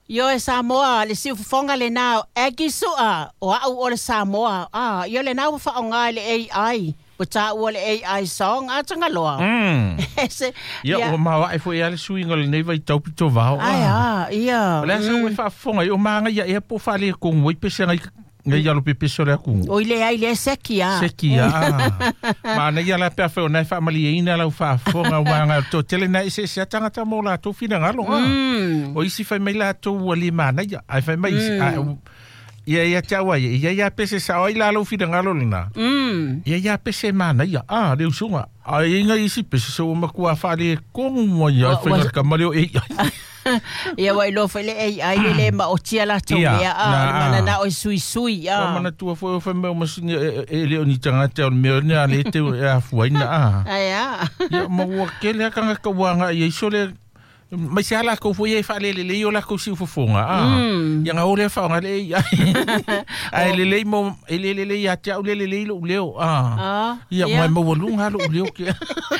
Yo e Samoa, le siu fonga le nao, e gisua, o au o le Samoa. Yo le nao whaonga le AI. Wata ua le AI song, a tanga loa. Ia, o mawa e fo e ale suinga le neiva I taupi to vao. Ia. Lea sa ue whaafonga, o maanga ia e po whale kong wai pese ngai yalo pepe sore aku. O ile ai le seki a. Seki a. Ma na ia la pe fa ona fa mali ina la fa fonga wanga to tele na ise se tangata mo la to fina ngalo. O isi fa mai la to wali mana ia. Ai fa mai ia tawa ia pese sa oi la lo fina ngalo na. Ia pese mana ia. Le usunga. Ai nga isi pese so makua fa le ko mo ia fa ka mario e. Ia wai lo fele ai le ma o tia la to ia mana na o sui ia mana tua fo me masini e le oni tanga te me ne ale te a fuina ia mo wa kele ka ka wanga ia sole mai se ala ko foi e fa le yo la ko si fo fonga ia nga ole fa nga le ai le mo le ya tia le lo leo ia mo volunga lo leo ke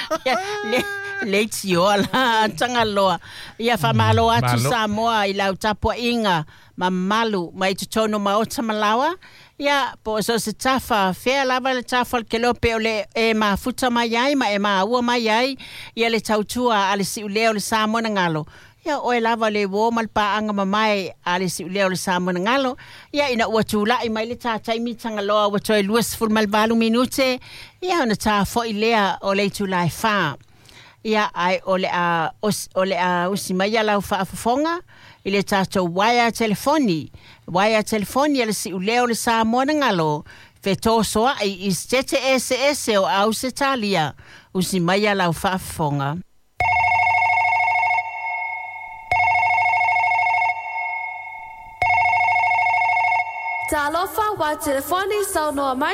Leitio ala tanga loa ia fa malo atu Samoa I lau tapua inga mamalu mai tutono maota malawa ia po so se tafa fea lava le tafa ke lope ole e mafuta mai ai ma e maua mai ai ia le tautua ale si uleo le Samoa na ngalo ia oe lava le wo malpa anga mamai ale si uleo le Samoa na ngalo ia ina ua tula I mai le tatai mi tanga loa wato e luas ful malvalu minute ia ona tafo I lea o le tula e faa ia ai ole a usimaya lau whaafafonga I le tato waya telefoni ale si uleo le Samoa na ngalo feto soa I stete ese o au se talia usimaya lau whaafafonga Talofa wa telefoni saunoa mai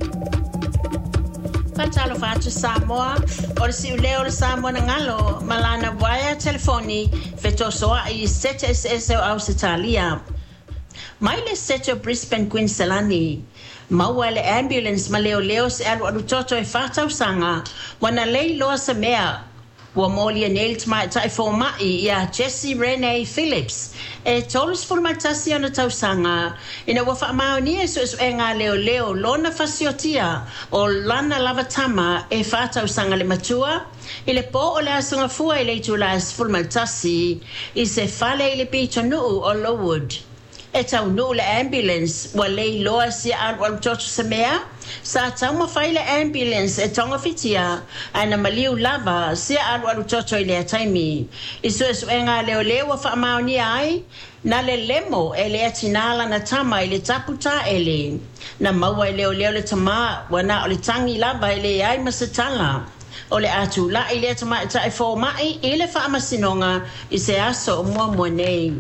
Fatalo fatu Samoa, o si uleo le Samoa na ngalo, malana waya telefoni, feto soa I sete ese o au setalia. Mai le sete o Brisbane Queenslandi, maua le ambulance ma leo se alu toto e fata usanga, wana lei loa sa mea, wa moli e nail tai fo mai ia Jessie Renee Phillips e tolus formatasi ona tausanga ina wa fa maoni so enga leo lona fasiotia o lana lavatama e fata usanga le matua ile po o le asunga fua ile tulas formatasi I se fale ile pito no o Lowood e tau no le ambulance wa lei loa si al toto se mea sa tau mawhai le ambulance e tonga fitia ana maliu lava si alu toto ile taimi isu enga leo wa fa maoni ai na le lemo ele atinala na tama ile taputa ele na maua leo le tama wana ole tangi lava ile ai masatala ole atu la ile tama tai fo mai ile fa masinonga ise aso mo nei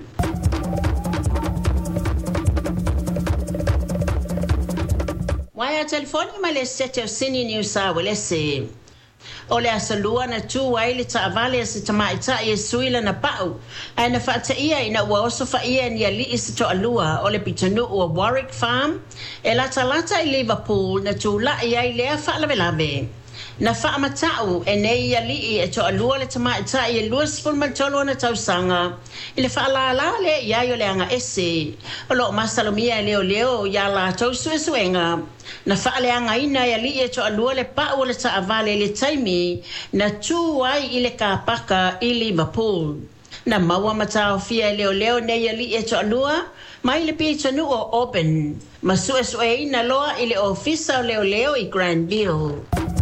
Waya telefoni ma le sete o sini New South Wales. O le asalua na tu waile ta avale se tamaita e suila na pau. Ana fata ia ina ua oso fa ia ni ali isi to alua o le pitanu o Warwick Farm. E lata I Liverpool na tu la ia I lea fa lavelave. Na fa matau e nei ali e to alua le tamaita e luas fulmaltolo na tausanga. Ile fa la le ia yo le anga ese. O lo masalomia leo ya la tausu suenga. Na faale anga ina ya li e to alua le pa o le ta avale le taimi na tu ai ile ka paka I Liverpool. Na maua matao fia leo ne ya li e to alua mai le pito nu o open. Masu ina loa ile ofisa leo I Granville.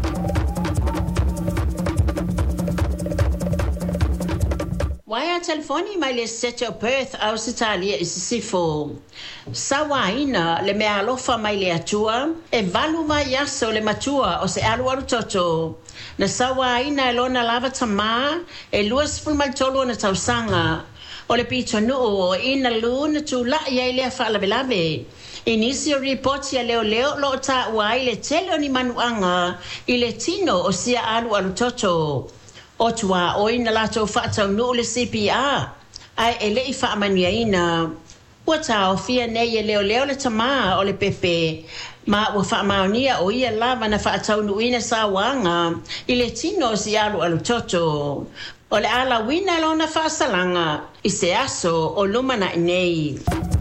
Waya telefoni mai le sete o Perth au Italia isisifo. Sawaina le mea alofa mai le atua, e valu mai aso le matua o se alu toto. Na sawaina e lona lava tama, e luas fulmaltolo na tausanga. O le pito nuu o ina luna tu la ia ile fa lavelave. Inisio ripoti ya leo lo ta wai le tele ni manuanga, ile tino o sia alu toto. O tua o ina lato whaatau no le CPR. Ai ele I whaamania ina. Ua tau fia nei e leo le tama o le pepe. Ma ua whaamaunia o ia lava na whaatau no ina sa wanga. I le tino si alu toto. O le ala wina lona whaasalanga I se aso o lumana nei.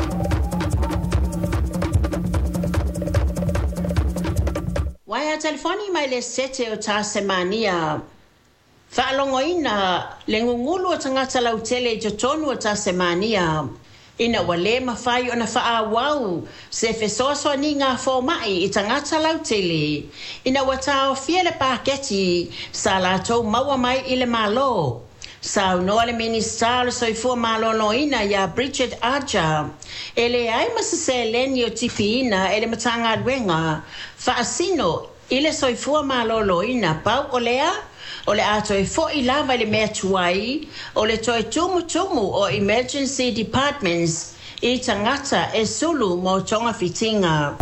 Waia telefoni mai le sete o tā semania. Whaalongoina le ngungulu o tangata lautele I tonu o tā semania. Ina wale mawhai o na whaawau se fesoasoa ni ngā fōmai I tangata lautele. Ina watao fiele pāketi sa lātou maua mai I le malo. Sa unoa le minister soifua malo noina ya Bridget Archer. Ele ai masase leni o tipi ina ele matanga adwenga. Whaasino ile soifua malo loina pau o lea. O le ato e fo I lava le mea tuai, o le toi tumu o emergency departments I tangata e sulu mo tonga fitinga.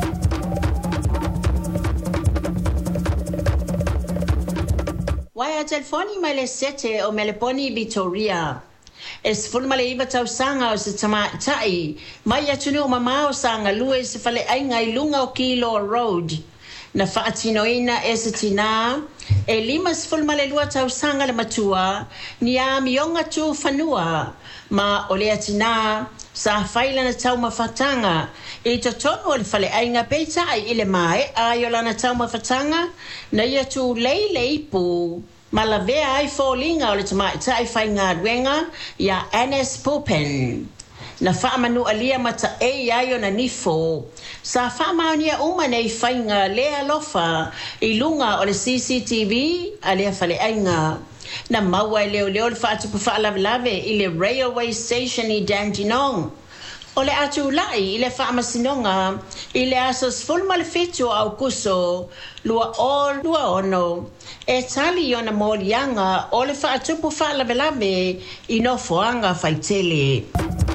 Waia telefoni mai le sete o Meleponi Victoria. Es fulmale iwa tau sanga o se tamaitai, mai atunu o mamao sanga lue se fale ainga I lunga o Kilo Road. Na whaatinoina e se tina, e limas fulmale lua tau sanga le matua, ni a mionga tu whanua, ma o lea tina, sa whaila na tau mawhatanga, e to tonu o le whale ainga peitai I le mai, a yolana tau mawhatanga, na ia tu lei pu, ma la vea ai fōlinga o le tamaitai whainga adwenga, ia Anes Pupen. Na whaamanu alia mata e aio na nifo. Sa whaamaunia uma nei whainga lea lofa I lunga o le CCTV a lea whale ainga. Na maua leo le whaatupu whaalawelawe I le railway station I Dandenong. O le atu lai I le whaamasinonga I le asos fulma le fitu au kuso lua ono. E tali ona mōlianga o le whaatupu whaalawelawe I no foanga whaitele.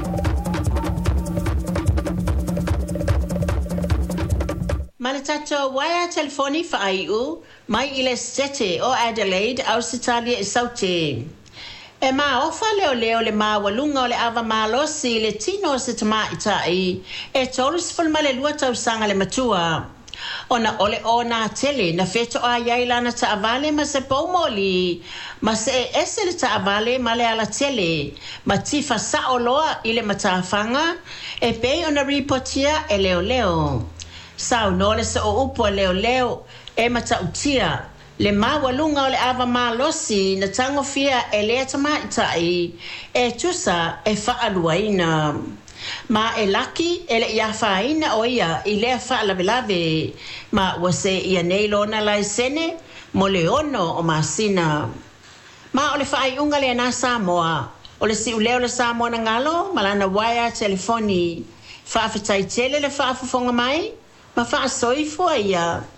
Malatato waia telefoni whaaiu mai I le sete o Adelaide au Sitalia I saute. E maa ofa leo le maa walunga o le awa malosi le tino o se tamaitai e tolus fulma le lua tau sanga le matua. Ona ole o na tele na feto a yaila na taavale ma se pomoli ma se ese le taavale ma le ala tele ma tifa sa oloa I le matafanga e pe ona reportia e leo. Sao nole se o upo leo e matautia le mawalunga o le awa malosi na tango fia e lea tamaitai e tusa e whaaluaina. Ma e laki e le ia whaina o ia I lea whaalawelawe ma wase ia neilona lai sene mo le ono o masina. Ma o le whaaiunga le na Samoa o le si uleo le Samoa na ngalo malana waia telefoni whaafetai tele le whaafafonga mai ma whaasoifua ia.